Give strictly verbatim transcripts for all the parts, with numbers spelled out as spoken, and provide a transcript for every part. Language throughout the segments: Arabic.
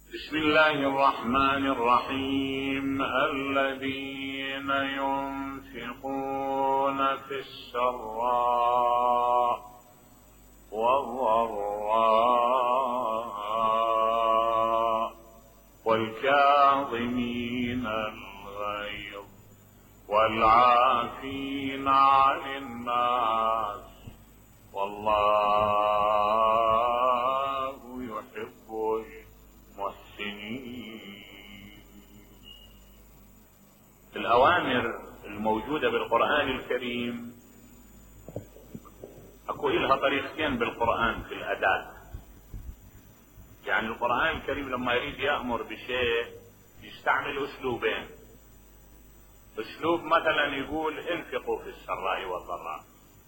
بسم الله الرحمن الرحيم. الذين ينفقون في السراء والضراء والكاظمين الغيظ والعافين عن الناس والله يحب المحسنين. الأوامر الموجودة بالقرآن الكريم أكو إلها طريقتين بالقرآن في الأداء. يعني القرآن الكريم لما يريد يأمر بشيء يستعمل أسلوبين. أسلوب مثلا يقول انفقوا في السراء والضراء،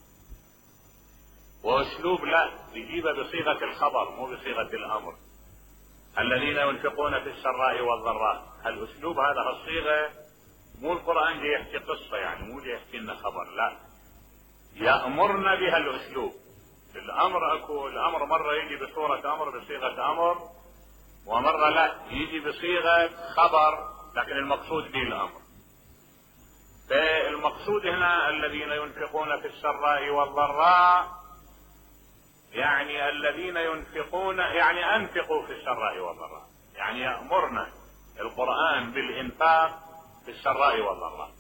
وأسلوب لا يجيبه بصيغة الخبر مو بصيغة الأمر. الذين ينفقون في السراء والضراء، هالأسلوب هذا الصيغة مو القرآن جاي يحكي قصة، يعني مو جاي يحكي لنا خبر، لا يأمرنا بها الأسلوب. الأمر أكو الأمر مرة يجي بصورة أمر بصيغة أمر، ومرة لا يجي بصيغة خبر لكن المقصود به الأمر. فالمقصود هنا الذين ينفقون في السراء والضراء يعني الذين ينفقون، يعني أنفقوا في السراء والضراء، يعني يأمرنا القرآن بالإنفاق في السراء والضراء.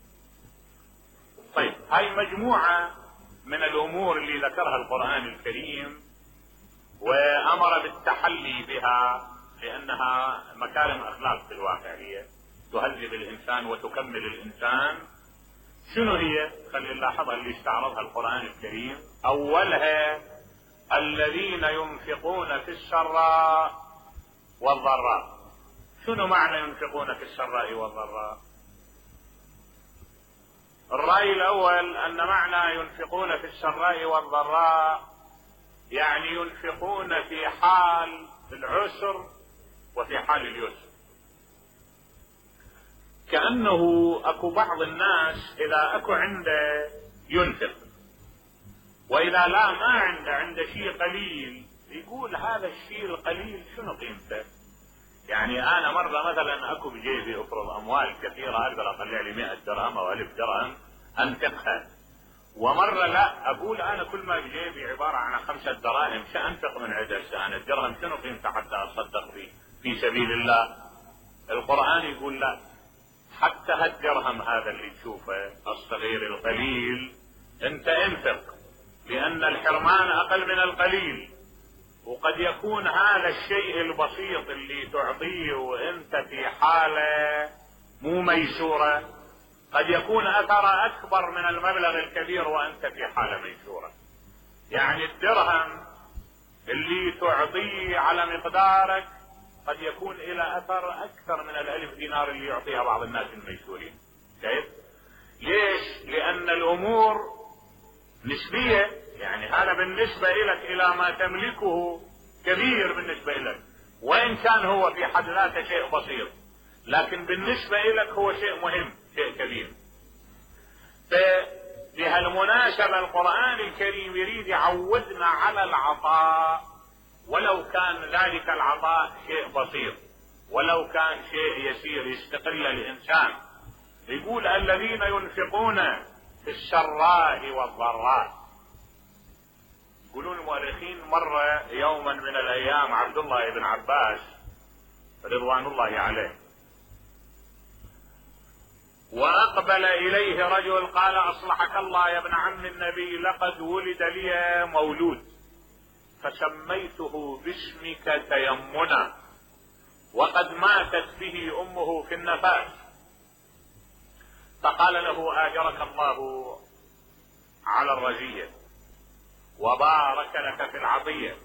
طيب، هاي مجموعة من الأمور اللي ذكرها القرآن الكريم وأمر بالتحلي بها، لأنها مكارم أخلاق في الواقع، هي تهذب الإنسان وتكمل الإنسان. شنو هي؟ خلي نلاحظها اللي استعرضها القرآن الكريم. أولها الذين ينفقون في السراء والضراء. شنو معنى ينفقون في السراء والضراء؟ الرأي الأول أن معنى ينفقون في السراء والضراء يعني ينفقون في حال العسر وفي حال اليسر. كأنه أكو بعض الناس إذا أكو عنده ينفق، وإذا لا ما عنده عنده شيء قليل يقول هذا الشيء القليل شنو قيمته. يعني أنا مرة مثلا أكو بجيبي أفرض أموال كثيرة أقدر أطلع لي مئة درهم أو ألف درهم أنفقها، ومرة لا أقول أنا كل ما بجيبي عبارة عن خمسة دراهم سأنفق من عدة سنة. الدرهم شنو قيمته حتى أصدق به في سبيل الله؟ القرآن يقول لا، حتى هالدرهم هذا اللي تشوفه الصغير القليل أنت انفق، لأن الحرمان أقل من القليل. وقد يكون هذا الشيء البسيط اللي تعطيه وانت في حالة مو ميسورة قد يكون اثر اكبر من المبلغ الكبير وانت في حالة ميسورة. يعني الدرهم اللي تعطيه على مقدارك قد يكون الى اثر اكثر من الالف دينار اللي يعطيها بعض الناس الميسورين. شايف ليش؟ لان الامور نسبية. يعني هذا بالنسبة لك الى ما تملكه كبير بالنسبة لك، وان كان هو في حد ذاته شيء بسيط، لكن بالنسبة لك هو شيء مهم، شيء كبير. فبهالمناسبة القرآن الكريم يريد يعودنا على العطاء، ولو كان ذلك العطاء شيء بسيط، ولو كان شيء يسير يستقل الإنسان. يقول الذين ينفقون في السراء والضراء. يقولون المؤرخين مرة يوما من الأيام عبد الله بن عباس رضوان الله عليه وأقبل إليه رجل قال أصلحك الله يا ابن عم النبي، لقد ولد لي مولود فسميته باسمك تيمنا وقد ماتت به أمه في النفاس. فقال له آجرك الله على الرزية وبارك لك في العطية،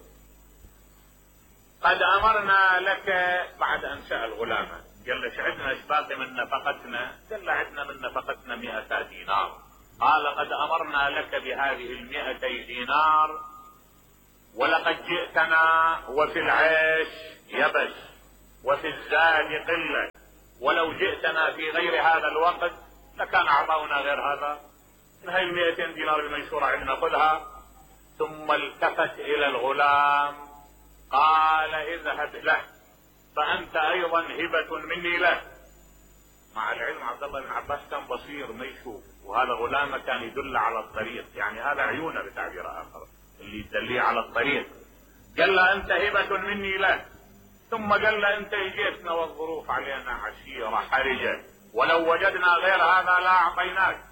قد أمرنا لك. بعد أن سأل غلامه قال له عندنا ايش باقي من نفقتنا؟ قال له عندنا من نفقتنا مئة دينار. قال قد أمرنا لك بهذه المئتي دينار، ولقد جئتنا وفي العيش يبس وفي الزاد قلة، ولو جئتنا في غير هذا الوقت لكان أعطاؤنا غير هذا. هاي المئتين دينار الميسورة عندنا خذها. ثم التفت إلى الغلام قال اذهب له فانت ايضا هبة مني له. مع العلم عبد الله بن عباس كان بصير ما يشوف، وهذا غلامه كان يدل على الطريق، يعني هذا عيونه بتعبير اخر اللي يدليه على الطريق. قال له انت هبة مني له، ثم قال له انت اجيتنا والظروف علينا عسيرة حرجة، ولو وجدنا غير هذا لا اعطيناك.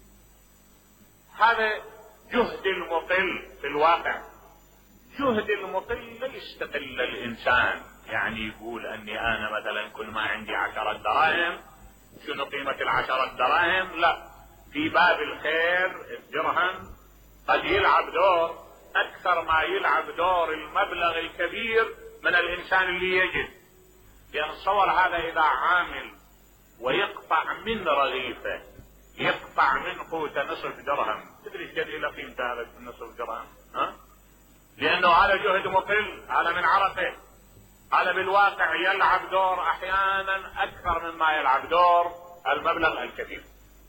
هذا جهد المقل في الواقع. جهد المقل لا يستقل الانسان، يعني يقول اني انا مثلا كل ما عندي عشرة دراهم، شنو قيمة العشرة دراهم؟ لا، في باب الخير الدرهم قد يلعب دور اكثر ما يلعب دور المبلغ الكبير من الانسان اللي يجد. لان تصور هذا اذا عامل ويقطع من رغيفه، يقطع من قوته نصف درهم، تدري ايش قد الى قيمته هذا النصف درهم؟ ها؟ لانه هذا جهد مقل، هذا من عرفه، هذا بالواقع يلعب دور احيانا اكثر مما يلعب دور المبلغ الكبير.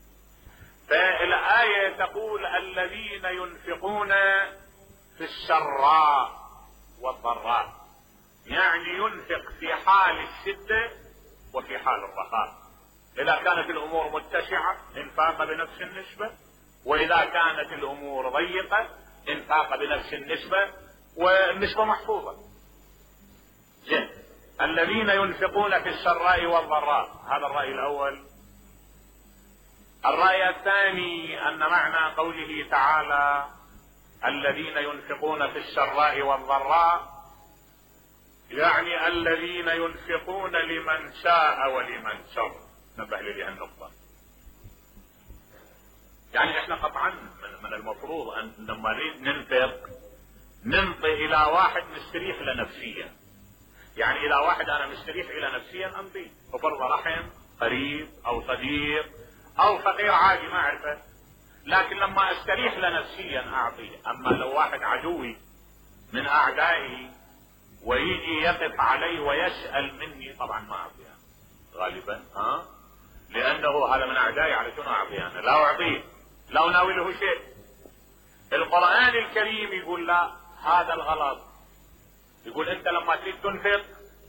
فالايه تقول الذين ينفقون في السراء والضراء، يعني ينفق في حال الشده وفي حال الرخاء. اذا كانت الامور متسعه انفاق بنفس النسبه، واذا كانت الامور ضيقه انفاق بنفس النسبه، والنسبه محفوظه. زين، الذين ينفقون في السراء والضراء، هذا الراي الاول. الراي الثاني ان معنى قوله تعالى الذين ينفقون في السراء والضراء، يعني الذين ينفقون لمن شاء ولمن شر. نبه لي النقطة. يعني احنا قطعا من, من المفروض ان لما نريد ننفق ننطي الى واحد مستريح لنفسيا. يعني الى واحد انا مستريح الى نفسيا انطيه، وفرض رحم قريب او صديق او فقير عادي ما اعرفه، لكن لما استريح لنفسيا اعطيه. اما لو واحد عدوي من اعدائي ويجي يقف علي ويسأل مني، طبعا ما اعطيه غالبا، ها، لانه هذا من اعدائي، على شنو اعطيه انا؟ لا اعطيه، لا اناوله شيء. القرآن الكريم يقول لا، هذا الغلط. يقول انت لما تريد تنفق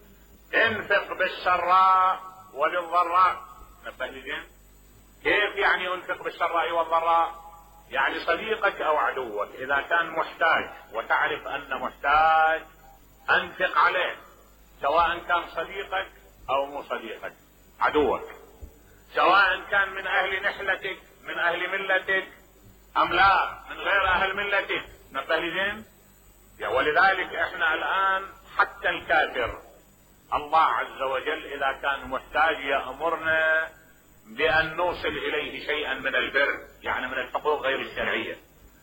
انفق بالسراء وللضراء. نبه لي زين، كيف يعني انفق بالسراء والضراء؟ يعني صديقك او عدوك اذا كان محتاج وتعرف ان محتاج انفق عليه، سواء كان صديقك او مو صديقك، عدوك، سواء كان من اهل نحلتك من اهل ملتك ام لا من غير اهل ملتك. نبه لي زين. ولذلك احنا الان حتى الكافر الله عز وجل اذا كان محتاج يأمرنا بان نوصل اليه شيئا من البر، يعني من الحقوق غير الشرعية.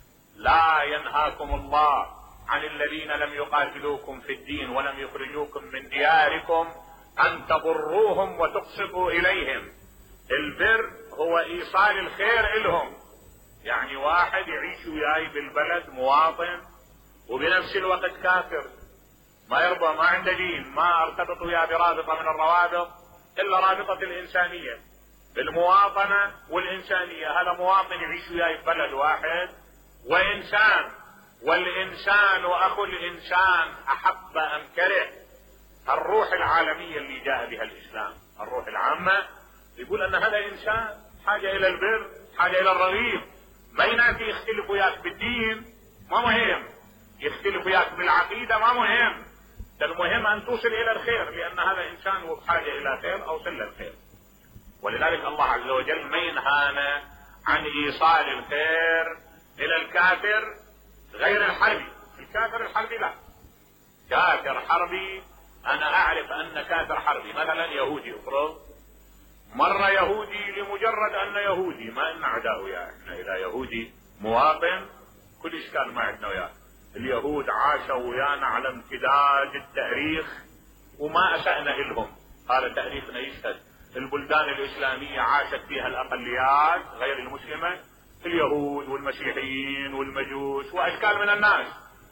لا ينهاكم الله عن الذين لم يقاتلوكم في الدين ولم يخرجوكم من دياركم ان تبروهم وتقسطوا اليهم. البر هو ايصال الخير الهم. يعني واحد يعيش وياي بالبلد مواطن وبنفس الوقت كافر، ما يرضى، ما عنده دين، ما ارتبط وياه برابطة من الروابط الا رابطة الانسانية، بالمواطنة والانسانية. هذا مواطن يعيش وياي ببلد واحد وانسان، والانسان اخو الانسان احب ام كره. الروح العالمية اللي جاء بها الاسلام، الروح العامة، يقول ان هذا انسان حاجة الى البر، حاجة الى الرغيب. ما ينافي يختلف وياك بالدين، ما مهم، يختلف وياك بالعقيدة، ما مهم، المهم ان توصل الى الخير، لان هذا انسان هو بحاجة الى خير، اوصل له الخير. ولذلك الله عز وجل ما ينهانا عن ايصال الخير الى الكافر غير الحربي. الكافر الحربي لا، كافر حربي انا اعرف ان كافر حربي مثلا يهودي، افرض مرة يهودي لمجرد انه يهودي، ما ان اعداء وياه، احنا اذا يهودي مواطن كل اشكال ما عندنا وياه. اليهود عاشوا ويانا على امتداد التاريخ وما اسأنا لهم، هذا تاريخنا يشهد. البلدان الاسلامية عاشت فيها الاقليات غير المسلمة، اليهود والمسيحيين والمجوس واشكال من الناس،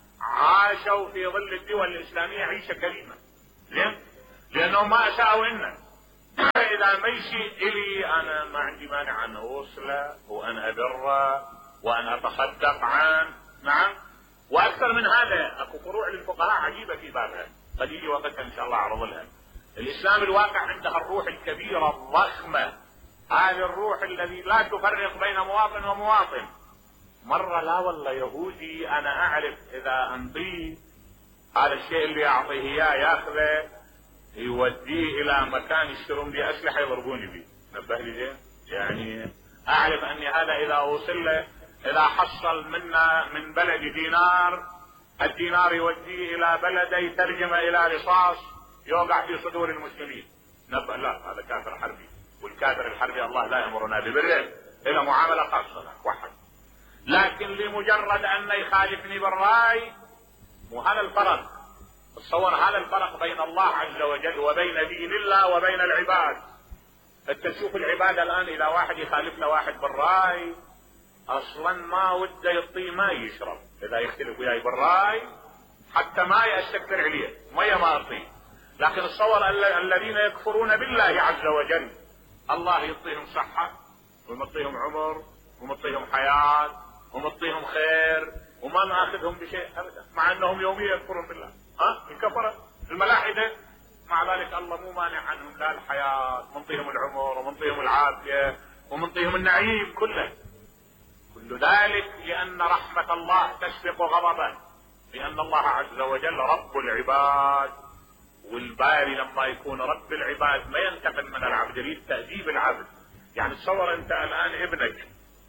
عاشوا في ظل الدول الاسلامية عيشة كريمة. ليه؟ لانهم ما اساءوا لنا. اذا ما يشي الي انا ما عندي مانع ان اوصله وان ابره وان اتصدق عنه، نعم. واكثر من هذا اكو فروع للفقهاء عجيبة في بابها، قد يجي وقتها ان شاء الله اعرض لها. الاسلام الواقع عندها الروح الكبيرة الضخمة، هذه الروح الذي لا تفرق بين مواطن ومواطن. مرة لا والله يهودي انا اعرف اذا انطيه هذا الشيء اللي اعطيه اياه ياخذه يوديه الى مكان يشترون به اسلحة يضربوني به. نبه لي زين، يعني اعرف اني هذا اذا وصل له، اذا حصل منا من بلد دينار، الدينار يوديه الى بلد يترجم الى رصاص يوقع في صدور المسلمين. نبه لا، هذا كافر حربي، والكافر الحربي الله لا يأمرنا ببره، الى معاملة خاصة واحد. لكن لمجرد ان يخالفني بالرأي، مو هذا الفرق. تصور هذا الفرق بين الله عز وجل وبين دين الله وبين العباد. انت تشوف العباد الان اذا واحد يخالفنا واحد بالرأي اصلا ما وده يعطيه ماء يشرب، اذا يختلف وياي بالرأي حتى ما يستكثر عليه مية ما اعطيه. لكن تصور الذين يكفرون بالله عز وجل الله يعطيهم صحة ويعطيهم عمر ويعطيهم حياة ويعطيهم خير وما ناخذهم بشيء ابدا، مع انهم يوميا يكفرون بالله. ها الكفرة الملاحدة مع ذلك الله مو مانع عنهم لا الحياة، منطيهم العمر ومنطيهم العافية ومنطيهم النعيم كله. كل ذلك لان رحمة الله تسبق غضبه، لان الله عز وجل رب العباد، والباري لما يكون رب العباد ما ينتقم من العبد، يريد تأديب العبد. يعني تصور انت الان ابنك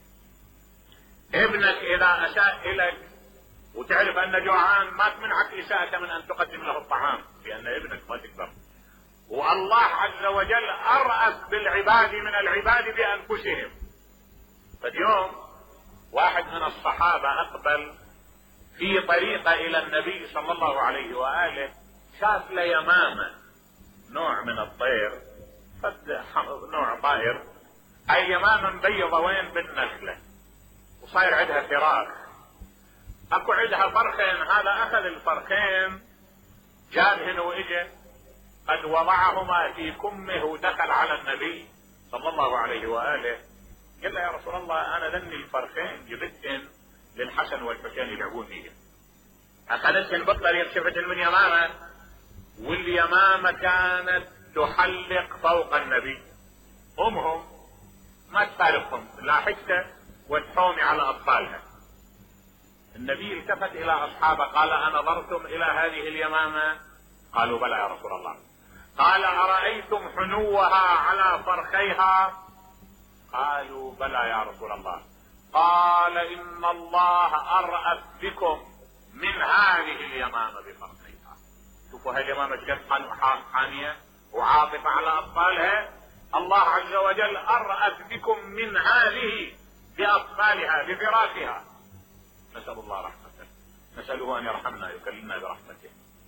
ابنك اذا اساء اليك وتعرف ان جوعان ما تمنعك اساءته من ان تقدم له الطعام، لان ابنك ما تقدر. والله عز وجل ارأف بالعباد من العباد بانفسهم. فاليوم واحد من الصحابة اقبل في طريقة الى النبي صلى الله عليه وآله، شاف له يمامة نوع من الطير، نوع طائر، اي يمامة مبيضة وين بالنخلة وصاير عندها فراخ، اكو عندها فرخين. هذا اخذ الفرخين جابهن واجى قد وضعهما في كمه ودخل على النبي صلى الله عليه وآله، قال له يا رسول الله انا ذني الفرخين جبتهن للحسن والحسين يلعبون فيهم. اخذتهن بالطريق شفتهن من يمامة، واليمامة كانت تحلق فوق النبي، امهم ما تفارقهم لا حتى وتحومي على اطفالها. النبي التفت الى اصحابه قال انظرتم الى هذه اليمامة؟ قالوا بلى يا رسول الله. قال ارايتم حنوها على فرخيها؟ قالوا بلى يا رسول الله. قال ان الله ارأف بكم من هذه اليمامة بفرخيها. شوفوا هاليمامة قد حانية وعاطفة على اطفالها، الله عز وجل ارأف بكم من هذه باطفالها بفراخها. نسأل الله رحمته، نسأله ان يرحمنا يكلمنا برحمته.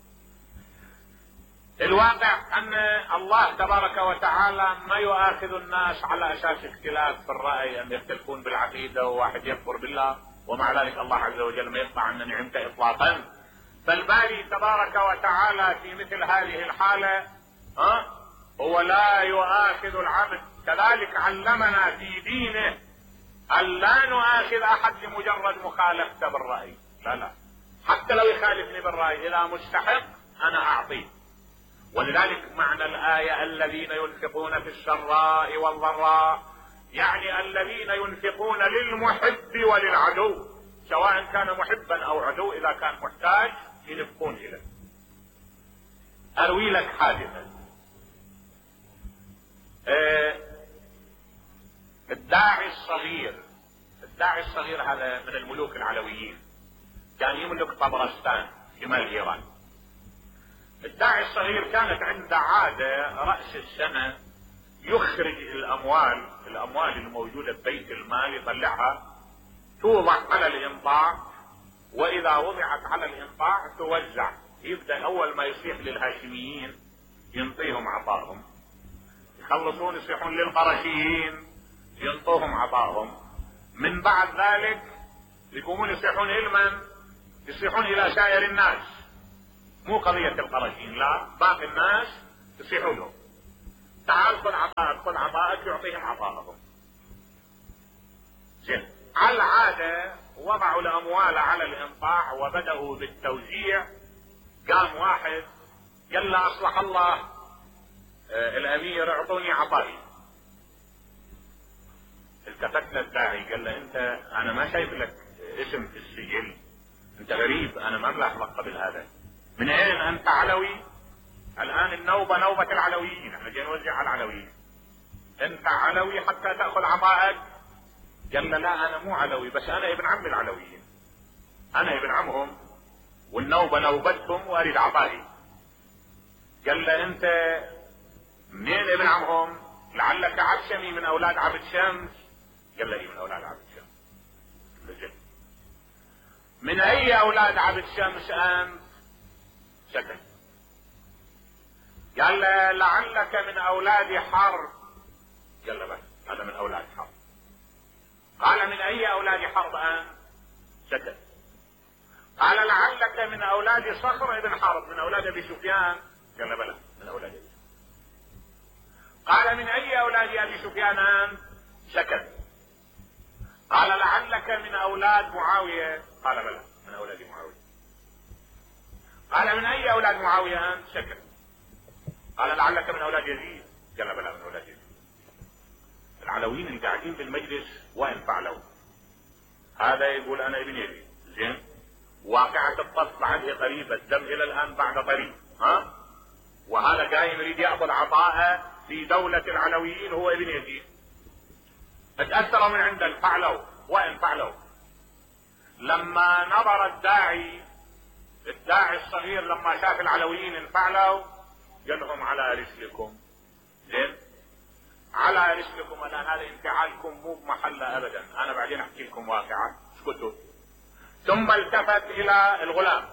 الواقع ان الله تبارك وتعالى ما يؤاخذ الناس على اساس اختلاف في الرأي، ان يختلفون بالعقيدة وواحد يكفر بالله ومع ذلك الله عز وجل ما يقطع عن نعمته اطلاقا. فالباري تبارك وتعالى في مثل هذه الحالة ها هو لا يؤاخذ العبد. كذلك علمنا في دينه ان لا نؤاخذ احد لمجرد مخالفته بالرأي، لا لا، حتى لو يخالفني بالرأي اذا مستحق انا اعطيه. ولذلك معنى الآية الذين ينفقون في السراء والضراء، يعني الذين ينفقون للمحب وللعدو، سواء كان محبا او عدو، اذا كان محتاج ينفقون اليه. اروي لك حادثة. اه الداعي الصغير الداعي الصغير هذا من الملوك العلويين، كان يملك طبرستان شمال ايران. الداعي الصغير كانت عنده عادة رأس السنة يخرج الاموال الاموال الموجودة ببيت المال يطلعها توضع على الانطاع، واذا وضعت على الانطاع توزع. يبدأ اول ما يصيح للهاشميين ينطيهم عطاهم، يخلصون يصيحون للقرشيين ينطوهم عطاهم، من بعد ذلك يقومون يصيحون لمن؟ يصيحون الى سائر الناس، مو قضية القرشيين، لا، باقي الناس يصيحوا لهم تعال خذ عطاءك خذ عطاءك، يعطيهم عطاءهم. زين، على العادة وضعوا الاموال على الانطاع وبدأوا بالتوزيع. قام واحد قال له اصلح الله آه الامير اعطوني عطائي. التفت للداعي قال له انت انا ما شايف لك اسم في السجل، انت غريب، انا ما ملاحظك قبل هذا، من اين انت؟ علوي؟ الان النوبة نوبة العلويين، احنا جاي نوزع على العلويين، انت علوي حتى تأخذ عطائك؟ قال له لا انا مو علوي، بس انا ابن عم العلويين، انا ابن عمهم والنوبة نوبتهم واريد عطائي. قال له انت منين ابن عمهم؟ لعلك عبشمي من اولاد عبد شمس؟ قال له ايه من اولاد عبد شمس. من اي اولاد عبد شمس انت؟ سكت. قال له لعلك من اولاد حرب؟ قال له بس هذا من اولاد حرب. قال من اي اولاد حرب انت؟ سكت. قال لعلك من اولاد صخر ابن حرب من اولاد ابي سفيان؟ قال له بلى من اولاد ابي سفيان. قال من اي اولاد ابي سفيان انت؟ سكت. قال لعلك من اولاد معاوية؟ قال بلى من اولاد معاوية. قال من اي اولاد معاوية انت؟ سكت. قال لعلك من اولاد يزيد؟ قال بلى من اولاد يزيد. العلويين اللي قاعدين بالمجلس وين فعلوا؟ هذا يقول انا ابن يزيد، زين، واقعة الطف بعده قريبة، الدم الى الان بعد طريق، ها؟ وهذا قايم يريد ياخذ عطاءه في دولة العلويين هو ابن يزيد. اتأثروا من عندك، فعلوا، وين فعلوا؟ لما نظر الداعي الداعي الصغير لما شاف العلويين انفعلوا قال لهم على رسلكم، زين، على رسلكم، الان هذا انفعالكم مو بمحله ابدا، انا بعدين احكي لكم واقعة، اسكتوا. ثم التفت الى الغلام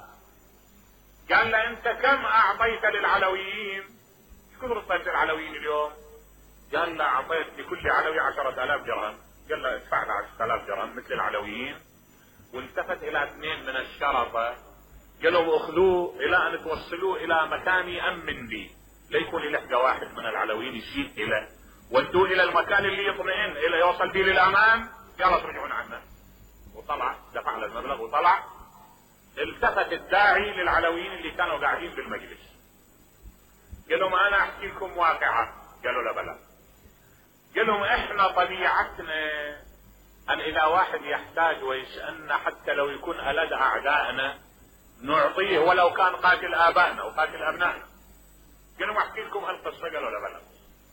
قال له انت كم اعطيت للعلويين؟ ايش كثر اعطيت للعلويين اليوم؟ قال له اعطيت لكل علوي عشرة الاف درهم. قال له ادفع له عشرة الاف درهم مثل العلويين. والتفت الى اثنين من الشرطة قال لهم اخذوه الى ان توصلوه الى مكان يامن لي، ليكون لحقه واحد من العلويين يشيل اليه، ودوه الى المكان اللي يطمئن الى يوصل فيه للامان، يلا ترجعون عنه. وطلع دفع له المبلغ وطلع. التفت الداعي للعلويين اللي كانوا قاعدين بالمجلس قال لهم انا احكي لكم واقعة. قالوا لا بلا. قال لهم احنا طبيعتنا ان اذا واحد يحتاج ويسألنا حتى لو يكون ألد اعدائنا نعطيه ولو كان قاتل ابائنا وقاتل ابنائنا. قال لهم احكي لكم هالقصة. قالوا لا بلا.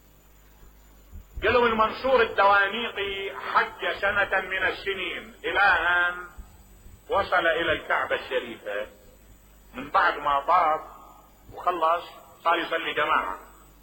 قال لهم المنصور الدوانيقي حج سنة من السنين الى ان وصل الى الكعبة الشريفة، من بعد ما طاف وخلص صار يصلي جماعة،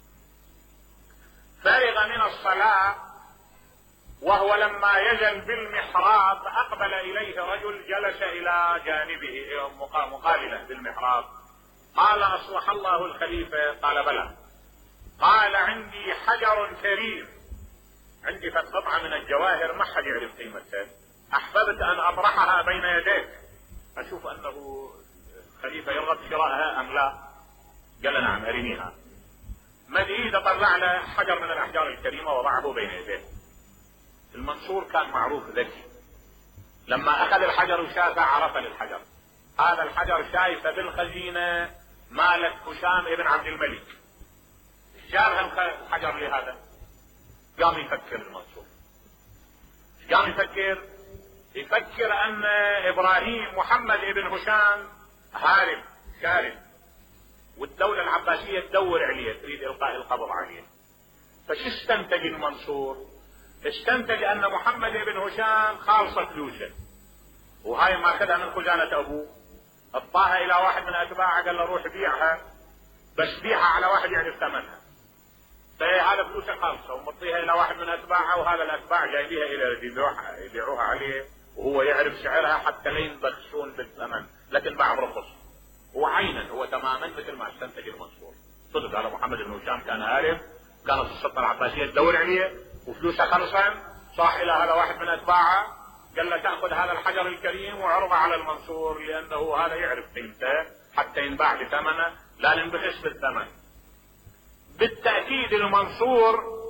فرغ من الصلاة وهو لما يزل بالمحراب اقبل اليه رجل جلس الى جانبه مقابله بالمحراب. قال اصلح الله الخليفة؟ قال بلى. قال عندي حجر كريم، عندي قطعة من الجواهر ما حد يعرف قيمتها، احببت ان اطرحها بين يديك اشوف انه خليفة يرغب شرائها ام لا. قال نعم ارنيها. مد ايده طلع له حجر من الاحجار الكريمة وضعه بين يديه. المنصور كان معروف ذكي، لما اخذ الحجر وشافه عرف للحجر هذا الحجر شايفه بالخزينة مالك هشام ابن عبد الملك. جاب الحجر لهذا. قام يفكر المنصور، قام يفكر يفكر ان ابراهيم محمد ابن هشام هارب شارد، والدولة العباسية تدور عليه تريد القاء القبض عليه. فش استنتج المنصور؟ استنتج ان محمد بن هشام خالصة فلوسه، وهاي ما اخذها من خزانة ابوه، اعطاها الى واحد من اتباعه قال له روح بيعها، بس بيعها على واحد يعرف ثمنها. فهذا فلوسه خالصة ومطيها الى واحد من اتباعه، وهذا الاتباع جايبيها الى يبيعوها عليه وهو يعرف سعرها حتى لا ينبخسون بالثمن، لكن باع برخص. هو عينا هو تماما مثل ما استنتج المنصور. صدق على محمد بن هشام كان هارب، كانت السلطة العباسية تدور عليه وفلوسه خلصا، صاح الى هذا واحد من اتباعه قال له تأخذ هذا الحجر الكريم وعرضه على المنصور لانه هذا يعرف قيمته حتى ينباع بثمنه لا ننبخس بالثمن. بالتأكيد المنصور